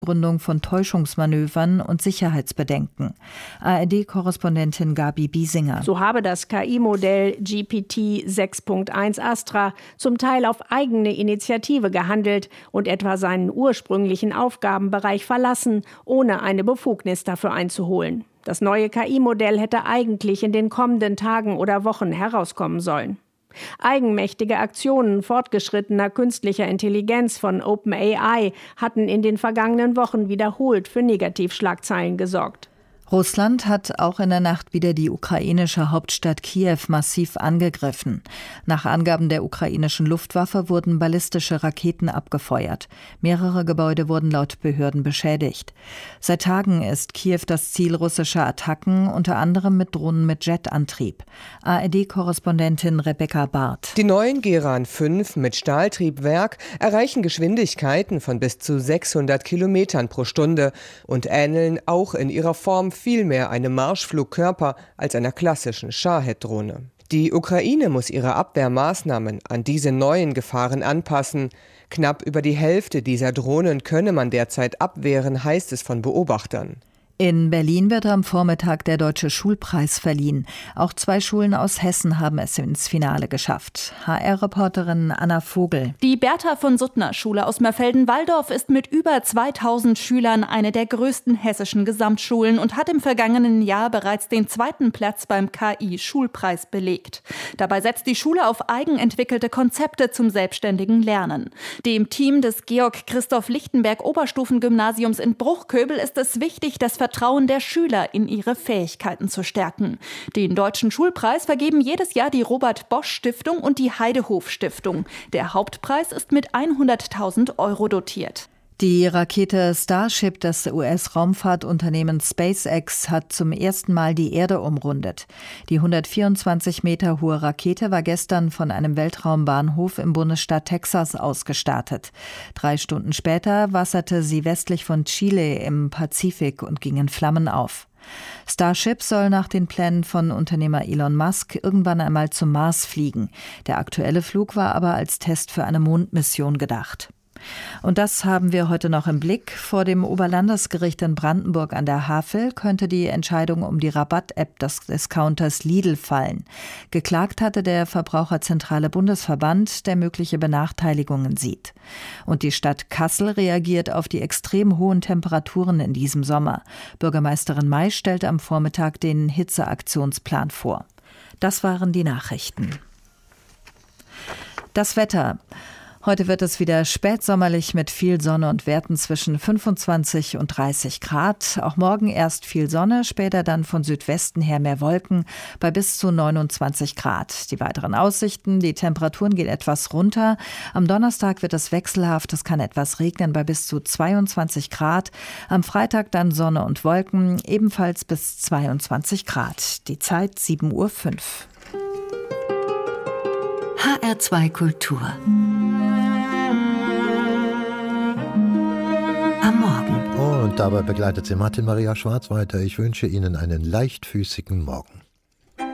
Gründung von Täuschungsmanövern und Sicherheitsbedenken. ARD-Korrespondentin Gabi Biesinger. So habe das KI-Modell GPT 6.1 Astra zum Teil auf eigene Initiative gehandelt und etwa seinen ursprünglichen Aufgabenbereich verlassen, ohne eine Befugnis dafür einzuholen. Das neue KI-Modell hätte eigentlich in den kommenden Tagen oder Wochen herauskommen sollen. Eigenmächtige Aktionen fortgeschrittener künstlicher Intelligenz von OpenAI hatten in den vergangenen Wochen wiederholt für Negativschlagzeilen gesorgt. Russland hat auch in der Nacht wieder die ukrainische Hauptstadt Kiew massiv angegriffen. Nach Angaben der ukrainischen Luftwaffe wurden ballistische Raketen abgefeuert. Mehrere Gebäude wurden laut Behörden beschädigt. Seit Tagen ist Kiew das Ziel russischer Attacken, unter anderem mit Drohnen mit Jetantrieb. ARD-Korrespondentin Rebecca Barth. Die neuen Geran 5 mit Stahltriebwerk erreichen Geschwindigkeiten von bis zu 600 Kilometern pro Stunde und ähneln auch in ihrer Form viel mehr einem Marschflugkörper als einer klassischen Shahed-Drohne. Die Ukraine muss ihre Abwehrmaßnahmen an diese neuen Gefahren anpassen. Knapp über die Hälfte dieser Drohnen könne man derzeit abwehren, heißt es von Beobachtern. In Berlin wird am Vormittag der Deutsche Schulpreis verliehen. Auch 2 Schulen aus Hessen haben es ins Finale geschafft. HR-Reporterin Anna Vogel. Die Bertha-von-Suttner-Schule aus Mörfelden-Walldorf ist mit über 2000 Schülern eine der größten hessischen Gesamtschulen und hat im vergangenen Jahr bereits den 2. Platz beim KI-Schulpreis belegt. Dabei setzt die Schule auf eigenentwickelte Konzepte zum selbstständigen Lernen. Dem Team des Georg-Christoph-Lichtenberg-Oberstufengymnasiums in Bruchköbel ist es wichtig, das Vertrauen der Schüler in ihre Fähigkeiten zu stärken. Den Deutschen Schulpreis vergeben jedes Jahr die Robert-Bosch-Stiftung und die Heidehof-Stiftung. Der Hauptpreis ist mit 100.000 € dotiert. Die Rakete Starship des US-Raumfahrtunternehmens SpaceX hat zum ersten Mal die Erde umrundet. Die 124 Meter hohe Rakete war gestern von einem Weltraumbahnhof im Bundesstaat Texas aus gestartet. 3 Stunden später wasserte sie westlich von Chile im Pazifik und ging in Flammen auf. Starship soll nach den Plänen von Unternehmer Elon Musk irgendwann einmal zum Mars fliegen. Der aktuelle Flug war aber als Test für eine Mondmission gedacht. Und das haben wir heute noch im Blick. Vor dem Oberlandesgericht in Brandenburg an der Havel könnte die Entscheidung um die Rabatt-App des Discounters Lidl fallen. Geklagt hatte der Verbraucherzentrale Bundesverband, der mögliche Benachteiligungen sieht. Und die Stadt Kassel reagiert auf die extrem hohen Temperaturen in diesem Sommer. Bürgermeisterin May stellt am Vormittag den Hitzeaktionsplan vor. Das waren die Nachrichten. Das Wetter. Heute wird es wieder spätsommerlich mit viel Sonne und Werten zwischen 25 und 30 Grad. Auch morgen erst viel Sonne, später dann von Südwesten her mehr Wolken bei bis zu 29 Grad. Die weiteren Aussichten, die Temperaturen gehen etwas runter. Am Donnerstag wird es wechselhaft, es kann etwas regnen bei bis zu 22 Grad. Am Freitag dann Sonne und Wolken, ebenfalls bis 22 Grad. Die Zeit 7:05 Uhr. HR2 Kultur. Am Morgen. Und dabei begleitet sie Martin Maria Schwarz weiter. Ich wünsche Ihnen einen leichtfüßigen Morgen.